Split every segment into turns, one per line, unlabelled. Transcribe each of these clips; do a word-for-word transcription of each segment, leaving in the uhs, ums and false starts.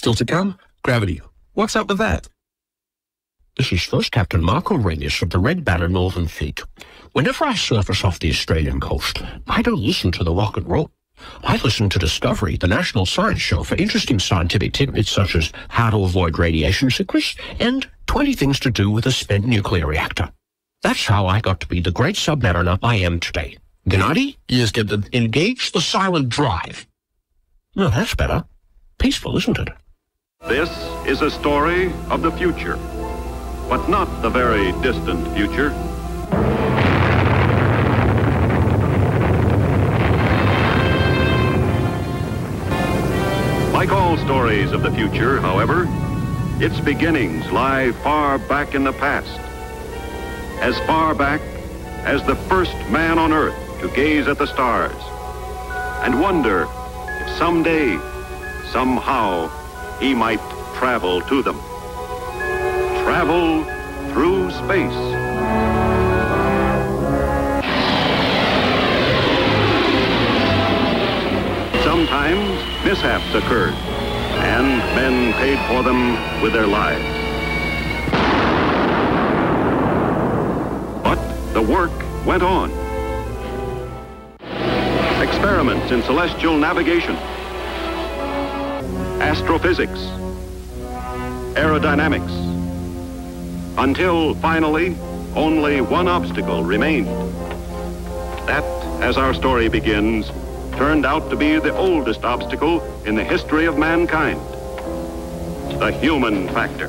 Still to come, gravity. What's up with that?
This is First Captain Mark Aurelius of the Red Banner Northern Fleet. Whenever I surface off the Australian coast, I don't listen to the rock and roll. I listen to Discovery, the national science show, for interesting scientific tidbits such as how to avoid radiation sickness and twenty things to do with a spent nuclear reactor. That's how I got to be the great submariner I am today. Gennady?
Yes, Captain.
Engage the silent drive. No, that's better. Peaceful, isn't it?
This is a story of the future, but not the very distant future. Like all stories of the future, however, its beginnings lie far back in the past. As far back as the first man on Earth to gaze at the stars and wonder if someday, somehow, he might travel to them. Travel through space. Sometimes mishaps occurred, and men paid for them with their lives. But the work went on. Experiments in celestial navigation, astrophysics, aerodynamics, until finally only one obstacle remained. That, as our story begins, turned out to be the oldest obstacle in the history of mankind: the human factor.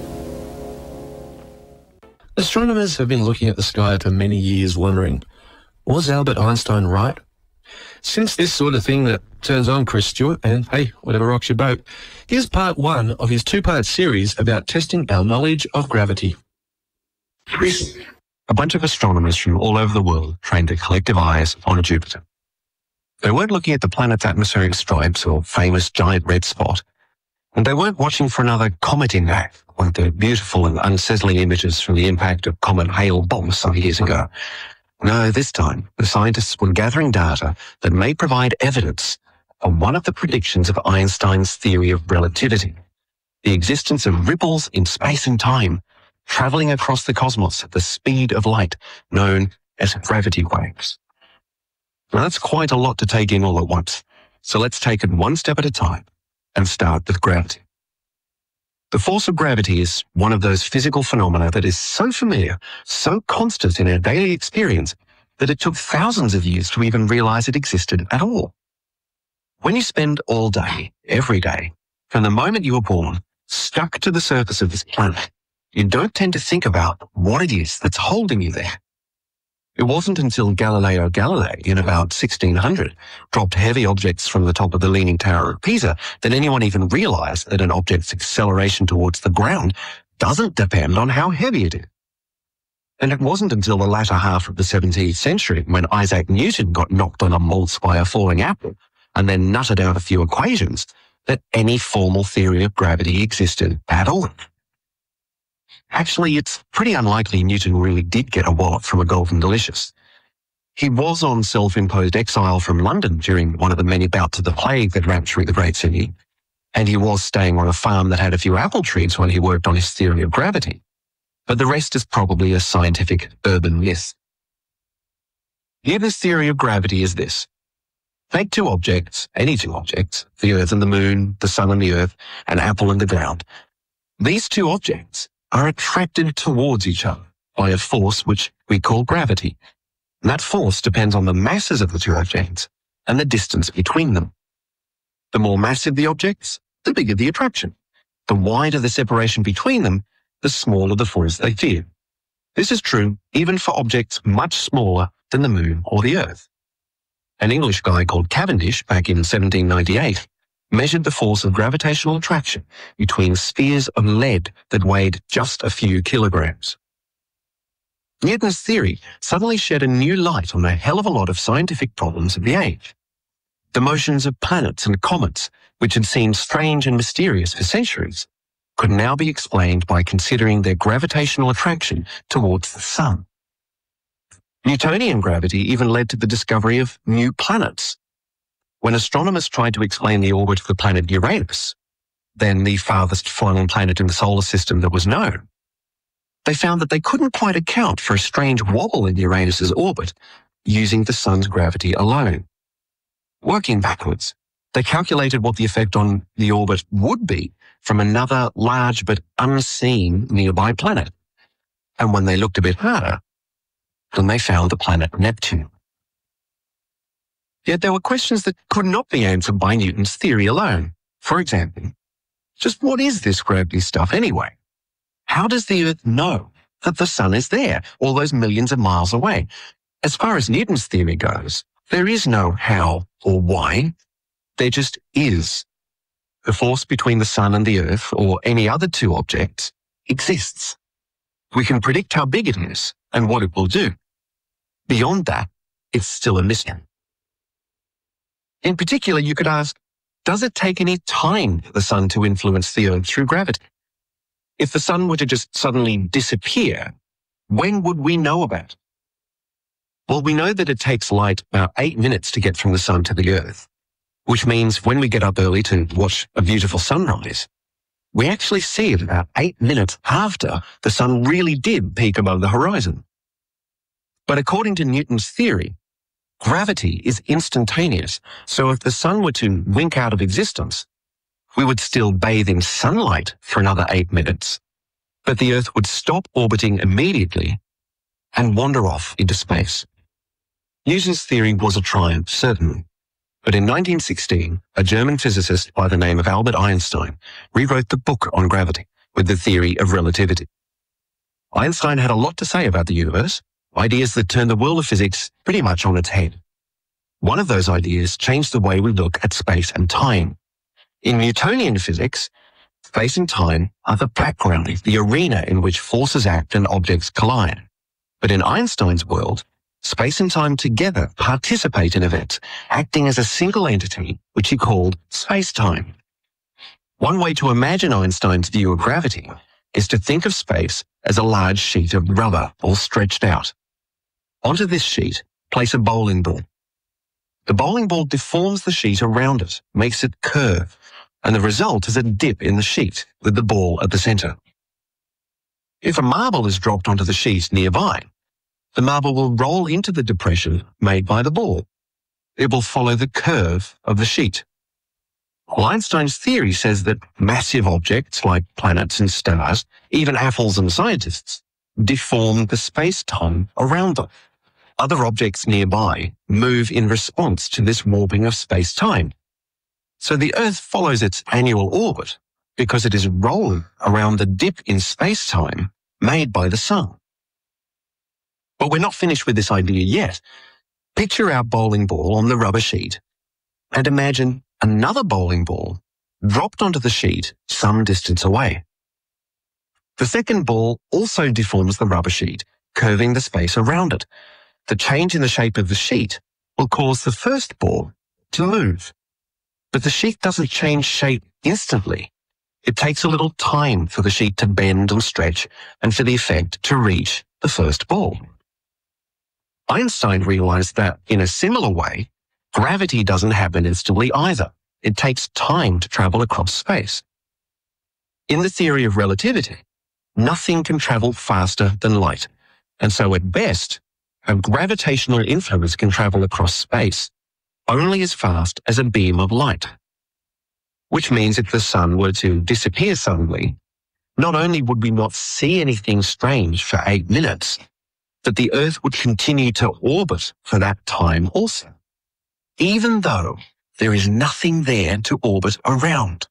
Astronomers have been looking at the sky for many years wondering, was Albert Einstein right? Since this sort of thing that turns on Chris Stewart, and hey, whatever rocks your boat, here's part one of his two-part series about testing our knowledge of gravity.
Recently, a bunch of astronomers from all over the world trained their collective eyes on Jupiter. They weren't looking at the planet's atmospheric stripes or famous giant red spot, and they weren't watching for another comet impact, like the beautiful and unsettling images from the impact of Comet Hale-Bopp some years ago. No, this time, the scientists were gathering data that may provide evidence of one of the predictions of Einstein's theory of relativity, the existence of ripples in space and time, traveling across the cosmos at the speed of light, known as gravity waves. Now, that's quite a lot to take in all at once, so let's take it one step at a time and start with gravity. The force of gravity is one of those physical phenomena that is so familiar, so constant in our daily experience, that it took thousands of years to even realize it existed at all. When you spend all day, every day, from the moment you were born, stuck to the surface of this planet, you don't tend to think about what it is that's holding you there. It wasn't until Galileo Galilei in about sixteen hundred dropped heavy objects from the top of the Leaning Tower of Pisa that anyone even realized that an object's acceleration towards the ground doesn't depend on how heavy it is. And it wasn't until the latter half of the seventeenth century when Isaac Newton got knocked on a maltz by a falling apple and then nutted out a few equations that any formal theory of gravity existed at all. Actually, it's pretty unlikely Newton really did get a wallet from a Golden Delicious. He was on self-imposed exile from London during one of the many bouts of the plague that ran through the great city, and he was staying on a farm that had a few apple trees while he worked on his theory of gravity. But the rest is probably a scientific urban myth. Newton's theory of gravity is this. Take two objects, any two objects, the Earth and the Moon, the Sun and the Earth, an apple and the ground. These two objects are attracted towards each other by a force which we call gravity. And that force depends on the masses of the two objects and the distance between them. The more massive the objects, the bigger the attraction. The wider the separation between them, the smaller the force they feel. This is true even for objects much smaller than the Moon or the Earth. An English guy called Cavendish, back in seventeen ninety-eight, measured the force of gravitational attraction between spheres of lead that weighed just a few kilograms. Newton's theory suddenly shed a new light on a hell of a lot of scientific problems of the age. The motions of planets and comets, which had seemed strange and mysterious for centuries, could now be explained by considering their gravitational attraction towards the Sun. Newtonian gravity even led to the discovery of new planets. When astronomers tried to explain the orbit of the planet Uranus, than the farthest flung planet in the solar system that was known, they found that they couldn't quite account for a strange wobble in Uranus's orbit using the sun's gravity alone. Working backwards, they calculated what the effect on the orbit would be from another large but unseen nearby planet. And when they looked a bit harder, then they found the planet Neptune. Yet there were questions that could not be answered by Newton's theory alone. For example, just what is this gravity stuff anyway? How does the Earth know that the sun is there, all those millions of miles away? As far as Newton's theory goes, there is no how or why. There just is. The force between the sun and the Earth, or any other two objects, exists. We can predict how big it is and what it will do. Beyond that, it's still a mystery. In particular, you could ask, does it take any time for the sun to influence the Earth through gravity? If the sun were to just suddenly disappear, when would we know about it? Well, we know that it takes light about eight minutes to get from the sun to the Earth, which means when we get up early to watch a beautiful sunrise, we actually see it about eight minutes after the sun really did peak above the horizon. But according to Newton's theory, gravity is instantaneous. So if the sun were to wink out of existence, we would still bathe in sunlight for another eight minutes, but the Earth would stop orbiting immediately and wander off into space. Newton's theory was a triumph, certainly. But in nineteen sixteen, a German physicist by the name of Albert Einstein rewrote the book on gravity with the theory of relativity. Einstein had a lot to say about the universe, ideas that turned the world of physics pretty much on its head. One of those ideas changed the way we look at space and time. In Newtonian physics, space and time are the background, the arena in which forces act and objects collide. But in Einstein's world, space and time together participate in events, acting as a single entity, which he called space-time. One way to imagine Einstein's view of gravity is to think of space as a large sheet of rubber all stretched out. Onto this sheet, place a bowling ball. The bowling ball deforms the sheet around it, makes it curve, and the result is a dip in the sheet with the ball at the center. If a marble is dropped onto the sheet nearby, the marble will roll into the depression made by the ball. It will follow the curve of the sheet. Well, Einstein's theory says that massive objects like planets and stars, even apples and scientists, deform the space-time around them. Other objects nearby move in response to this warping of space-time. So the Earth follows its annual orbit because it is rolling around the dip in space-time made by the sun. But we're not finished with this idea yet. Picture our bowling ball on the rubber sheet and imagine another bowling ball dropped onto the sheet some distance away. The second ball also deforms the rubber sheet, curving the space around it. The change in the shape of the sheet will cause the first ball to move. But the sheet doesn't change shape instantly. It takes a little time for the sheet to bend and stretch and for the effect to reach the first ball. Einstein realized that, in a similar way, gravity doesn't happen instantly either. It takes time to travel across space. In the theory of relativity, nothing can travel faster than light, and so at best, a gravitational influence can travel across space only as fast as a beam of light. Which means if the sun were to disappear suddenly, not only would we not see anything strange for eight minutes, but the Earth would continue to orbit for that time also, even though there is nothing there to orbit around.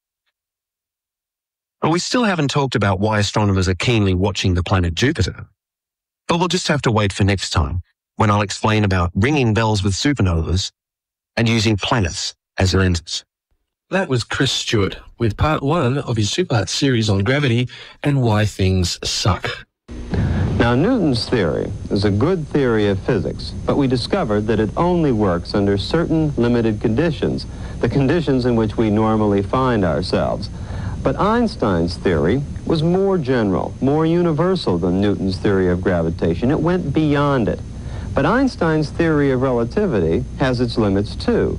And we still haven't talked about why astronomers are keenly watching the planet Jupiter, but we'll just have to wait for next time, when I'll explain about ringing bells with supernovas and using planets as lenses.
That was Chris Stewart with part one of his two-part series on gravity and why things suck.
Now, Newton's theory is a good theory of physics, but we discovered that it only works under certain limited conditions, the conditions in which we normally find ourselves. But Einstein's theory was more general, more universal than Newton's theory of gravitation. It went beyond it. But Einstein's theory of relativity has its limits too.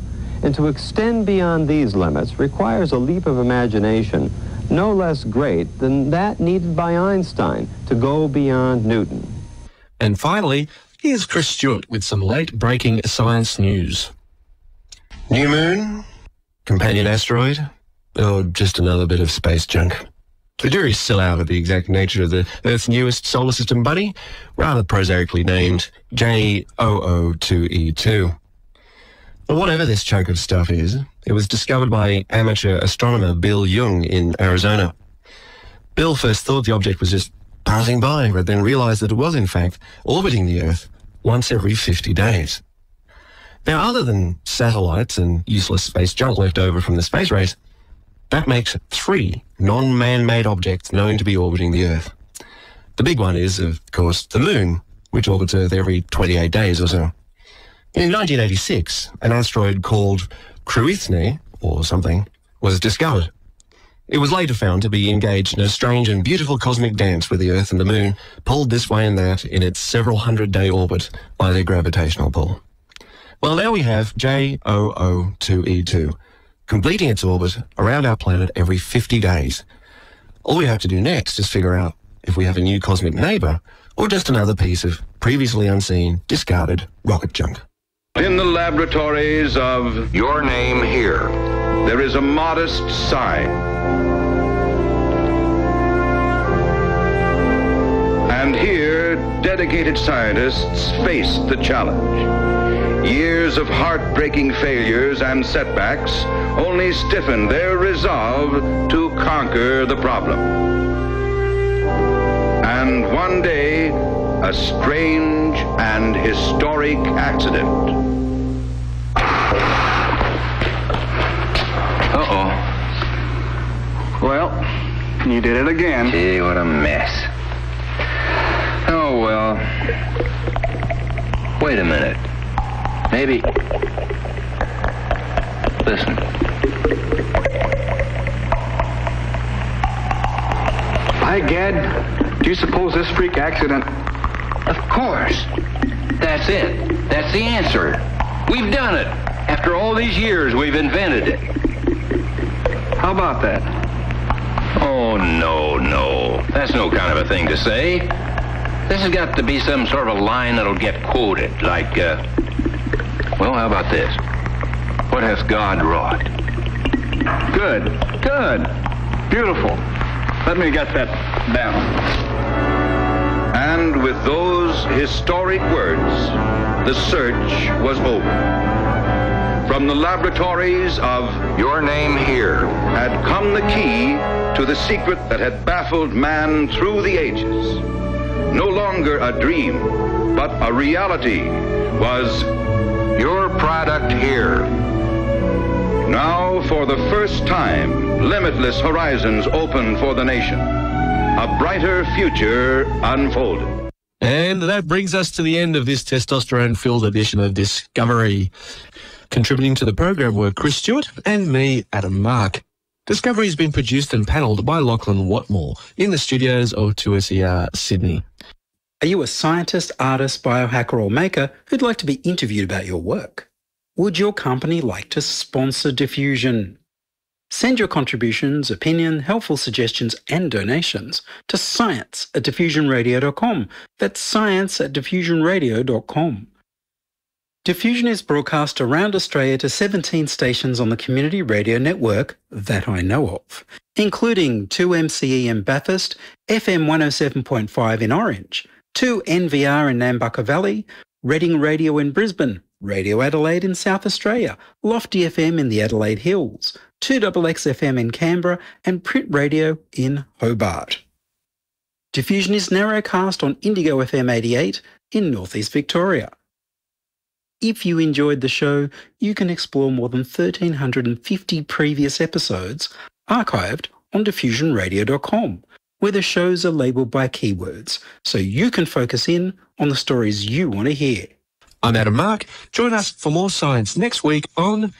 And to extend beyond these limits requires a leap of imagination no less great than that needed by Einstein to go beyond Newton.
And finally, here's Chris Stewart with some late-breaking science news.
New moon? Companion asteroid? Or just another bit of space junk? The jury's still out of the exact nature of the Earth's newest solar system buddy, rather prosaically named J zero zero two E two. But whatever this chunk of stuff is, it was discovered by amateur astronomer Bill Young in Arizona. Bill first thought the object was just passing by, but then realized that it was, in fact, orbiting the Earth once every fifty days. Now, other than satellites and useless space junk left over from the space race, that makes three non-man-made objects known to be orbiting the Earth. The big one is, of course, the Moon, which orbits Earth every twenty-eight days or so. In nineteen eighty-six, an asteroid called Cruithne, or something, was discovered. It was later found to be engaged in a strange and beautiful cosmic dance with the Earth and the Moon, pulled this way and that in its several hundred-day orbit by their gravitational pull. Well, now we have J zero zero two E two, completing its orbit around our planet every fifty days. All we have to do next is figure out if we have a new cosmic neighbor or just another piece of previously unseen, discarded rocket junk.
In the laboratories of Your Name Here, there is a modest sign. And here, dedicated scientists face the challenge. Years of heartbreaking failures and setbacks only stiffen their resolve to conquer the problem. And one day, a strange and historic accident.
Uh-oh. Well, you did it again.
Gee, what a mess. Oh, well. Wait a minute. Maybe. Listen.
By gad, do you suppose this freak accident...
Of course. That's it. That's the answer. We've done it. After all these years, we've invented it.
How about that?
Oh, no, no. That's no kind of a thing to say. This has got to be some sort of a line that'll get quoted, like, uh... well, how about this? What hath God wrought?
Good. Good. Beautiful. Let me get that down.
And with those historic words, the search was over. From the laboratories of Your Name Here had come the key to the secret that had baffled man through the ages. No longer a dream, but a reality was Your Product Here. Now, for the first time, limitless horizons open for the nation. A brighter future unfolded.
And that brings us to the end of this testosterone-filled edition of Discovery. Contributing to the program were Chris Stewart and me, Adam Mark. Discovery has been produced and panelled by Lachlan Watmore in the studios of two S E R Sydney.
Are you a scientist, artist, biohacker or maker who'd like to be interviewed about your work? Would your company like to sponsor Diffusion? Send your contributions, opinion, helpful suggestions and donations to science at diffusion radio dot com. That's science at diffusion radio dot com. Diffusion is broadcast around Australia to seventeen stations on the community radio network that I know of, including two M C E in Bathurst, F M one oh seven point five in Orange, two N V R in Nambucca Valley, Reading Radio in Brisbane, Radio Adelaide in South Australia, Lofty F M in the Adelaide Hills, two X X F M in Canberra, and Print Radio in Hobart. Diffusion is narrowcast on Indigo F M eighty-eight in North East Victoria. If you enjoyed the show, you can explore more than one thousand three hundred fifty previous episodes archived on diffusion radio dot com, where the shows are labelled by keywords, so you can focus in on the stories you want to hear.
I'm Adam Mark. Join us for more science next week on